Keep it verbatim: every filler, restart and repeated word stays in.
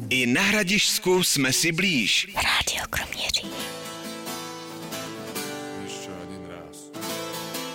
I na Hradišťsku jsme si blíž. Rádio Kroměříž.